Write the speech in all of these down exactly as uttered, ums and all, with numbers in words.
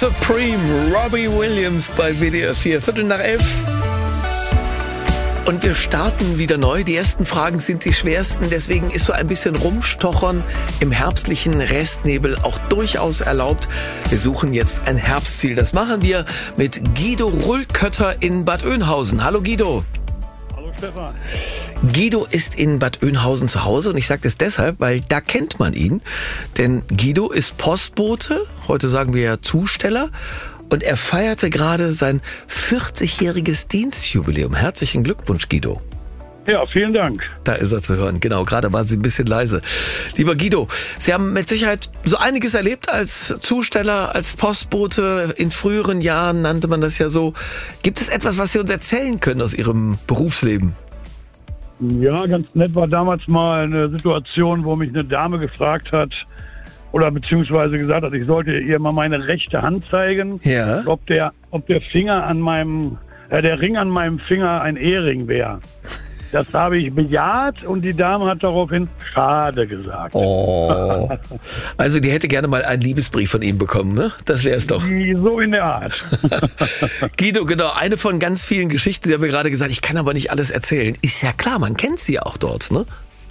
Supreme, Robbie Williams bei W D R vier, Viertel nach elf. Und wir starten wieder neu. Die ersten Fragen sind die schwersten, deswegen ist so ein bisschen Rumstochern im herbstlichen Restnebel auch durchaus erlaubt. Wir suchen jetzt ein Herbstziel. Das machen wir mit Guido Rullkötter in Bad Oeynhausen. Hallo Guido. Hallo Stefan. Guido ist in Bad Oeynhausen zu Hause und ich sage das deshalb, weil da kennt man ihn. Denn Guido ist Postbote, heute sagen wir ja Zusteller. Und er feierte gerade sein vierzigjähriges Dienstjubiläum. Herzlichen Glückwunsch, Guido. Ja, vielen Dank. Da ist er zu hören. Genau, gerade war sie ein bisschen leise. Lieber Guido, Sie haben mit Sicherheit so einiges erlebt als Zusteller, als Postbote. In früheren Jahren nannte man das ja so. Gibt es etwas, was Sie uns erzählen können aus Ihrem Berufsleben? Ja, ganz nett war damals mal eine Situation, wo mich eine Dame gefragt hat, oder beziehungsweise gesagt hat, ich sollte ihr mal meine rechte Hand zeigen, Ja. ob der, ob der Finger an meinem, äh, der Ring an meinem Finger ein Ehering wäre. Das habe ich bejaht und die Dame hat daraufhin schade gesagt. Oh. Also die hätte gerne mal einen Liebesbrief von Ihnen bekommen, ne? Das wäre es doch. So in der Art. Guido, genau, eine von ganz vielen Geschichten. Sie haben mir gerade gesagt, ich kann aber nicht alles erzählen. Ist ja klar, man kennt Sie auch dort, ne?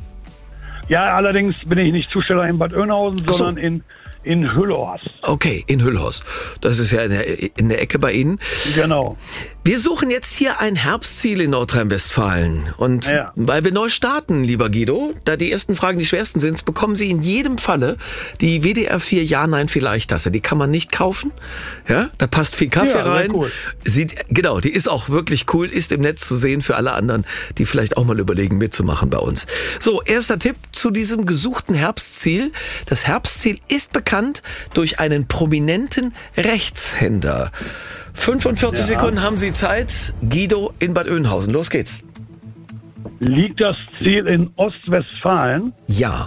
Ja, allerdings bin ich nicht Zusteller in Bad Oeynhausen, Ach so. sondern in, in Hüllhorst. Okay, in Hüllhorst. Das ist ja in der, in der Ecke bei Ihnen. Genau. Wir suchen jetzt hier ein Herbstziel in Nordrhein-Westfalen. Und Ja. weil wir neu starten, lieber Guido, da die ersten Fragen die schwersten sind, bekommen Sie in jedem Falle die W D R vier Ja-Nein-Vielleicht-Tasse. Die kann man nicht kaufen. Ja, da passt viel Kaffee Ja, sehr rein. cool. Sieht, genau, die ist auch wirklich cool, ist im Netz zu sehen für alle anderen, die vielleicht auch mal überlegen, mitzumachen bei uns. So, erster Tipp zu diesem gesuchten Herbstziel. Das Herbstziel ist bekannt durch einen prominenten Rechtshänder. fünfundvierzig Ja. Sekunden haben Sie Zeit. Guido in Bad Oeynhausen. Los geht's. Liegt das Ziel in Ostwestfalen? Ja.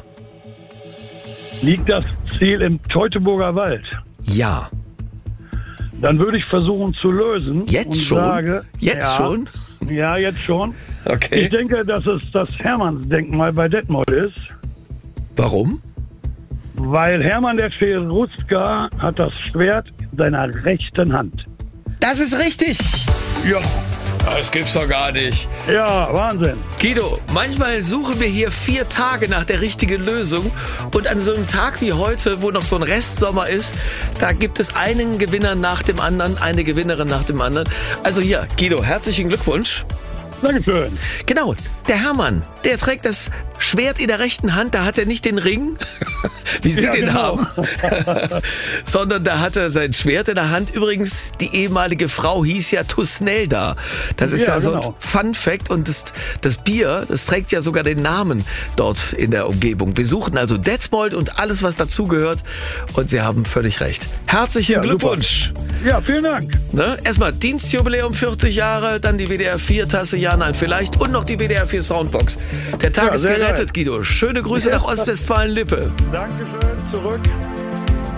Liegt das Ziel im Teutoburger Wald? Ja. Dann würde ich versuchen zu lösen. Jetzt und schon? Sage, Jetzt ja, schon? Ja, jetzt schon. Okay. Ich denke, dass es das Hermannsdenkmal bei Detmold ist, Warum? weil Hermann der Cherusker hat das Schwert in seiner rechten Hand. Das ist richtig. Ja, Das gibt's doch gar nicht. ja, Wahnsinn. Guido, manchmal suchen wir hier vier Tage nach der richtigen Lösung und an so einem Tag wie heute, wo noch so ein Restsommer ist, da gibt es einen Gewinner nach dem anderen, eine Gewinnerin nach dem anderen. Also hier, Guido, herzlichen Glückwunsch. Dankeschön. Genau, der Hermann, der trägt das Schwert in der rechten Hand, da hat er nicht den Ring, wie Sie Ja, den genau. haben, sondern da hat er sein Schwert in der Hand. Übrigens, die ehemalige Frau hieß ja Tusnelda. Das ist ja, Ja, so ein genau. Fun-Fact und das, das Bier, das trägt ja sogar den Namen dort in der Umgebung. Wir suchen also Detmold und alles, was dazugehört und Sie haben völlig recht. Herzlichen Ja, Glückwunsch. Ja, vielen Dank. Ne? Erstmal Dienstjubiläum vierzig Jahre, dann die W D R vier Tasse Ja, Nein, Vielleicht und noch die W D R vier Soundbox. Der Tag Ja, ist sehr gerettet, geil. Guido. Schöne Grüße Ja. nach Ostwestfalen-Lippe. Dankeschön, zurück.